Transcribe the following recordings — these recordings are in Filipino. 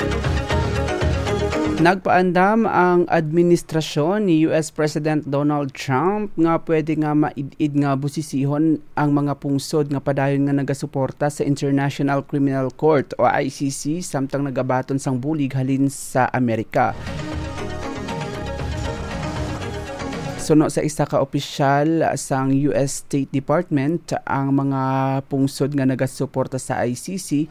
Nagpaandam ang administrasyon ni US President Donald Trump nga pwede nga maid-id nga busisihon ang mga pungsod nga padayon nga nagasuporta sa International Criminal Court o ICC samtang nagabaton sang bulig halin sa Amerika. Suno sa isa ka opisyal sang US State Department, ang mga pungsod nga nagasuporta sa ICC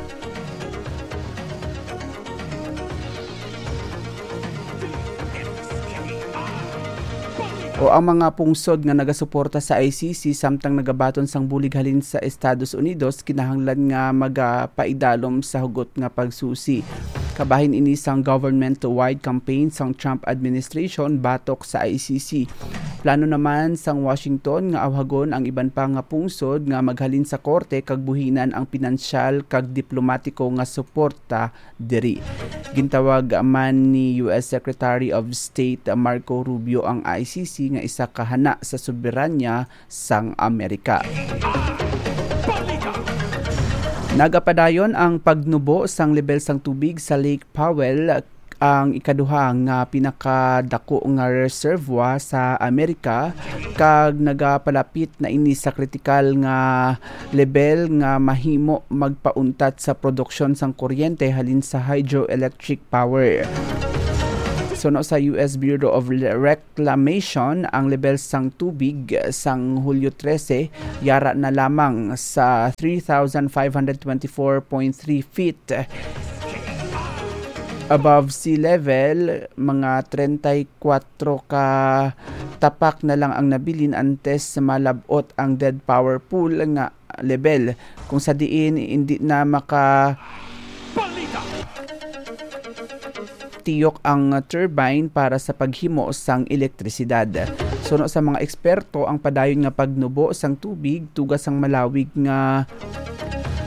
o ang mga pungsod nga nagasuporta sa ICC samtang nagabaton sang bulig halin sa Estados Unidos kinahanglan nga magapaidalom sa hugot nga pagsusi. Kabahin ini sang government-wide campaign sang Trump administration batok sa ICC. Plano naman sang Washington nga awhagon ang iban pa nga pungsod nga maghalin sa korte kag buhinan ang pinansyal kag diplomatiko nga suporta diri. Gintawag man ni US Secretary of State Marco Rubio ang ICC nga isa ka hana sa soberanya sang Amerika. Nagapadayon ang pagnubo sang level sang tubig sa Lake Powell, ang ikaduha nga pinakadako nga reservoir sa Amerika, kag nagapalapit na ini sa kritikal nga level nga mahimo magpauntat sa produksyon sang kuryente halin sa hydroelectric power. Suno sa US Bureau of Reclamation, ang level sang tubig sang Hulyo 13 yara na lamang sa 3,524.3 feet above sea level. Mga 34 ka tapak na lang ang nabilin antes malabot ang dead power pool nga level, kung sa diin hindi na maka tiyok ang turbine para sa paghimo sang elektrisidad. Suno sa mga eksperto, ang padayon nga pagnubo sang tubig tugas ang malawig nga